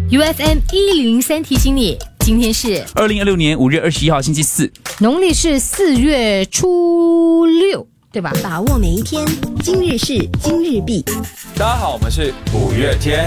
UFM 1003提醒你，今天是 2026年5月21号星期四， 农历是4月初6，对吧？ 把握每一天，今日事今日毕。 大家好，我们是五月天。